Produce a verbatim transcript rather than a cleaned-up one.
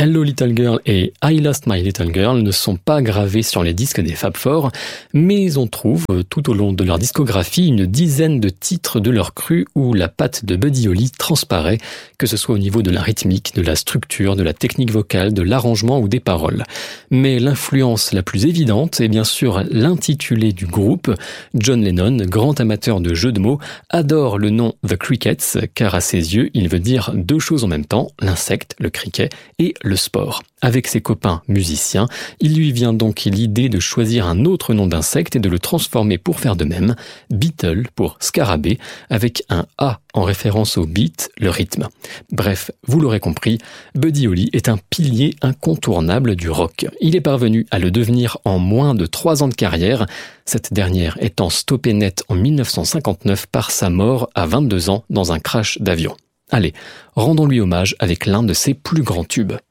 Hello Little Girl et I Lost My Little Girl ne sont pas gravés sur les disques des Fab Four, mais on trouve tout au long de leur discographie une dizaine de titres de leur cru où la patte de Buddy Holly transparaît, que ce soit au niveau de la rythmique, de la structure, de la technique vocale, de l'arrangement ou des paroles. Mais l'influence la plus évidente est bien sûr l'intitulé du groupe. John Lennon, grand amateur de jeux de mots, adore le nom The Crickets, car à ses yeux, il veut dire deux choses en même temps, l'insecte, le cricket, et le sport. Avec ses copains musiciens, il lui vient donc l'idée de choisir un autre nom d'insecte et de le transformer pour faire de même, Beetle pour scarabée, avec un A en référence au beat, le rythme. Bref, vous l'aurez compris, Buddy Holly est un pilier incontournable du rock. Il est parvenu à le devenir en moins de trois ans de carrière, cette dernière étant stoppée net en dix-neuf cent cinquante-neuf par sa mort à vingt-deux ans dans un crash d'avion. Allez, rendons-lui hommage avec l'un de ses plus grands tubes.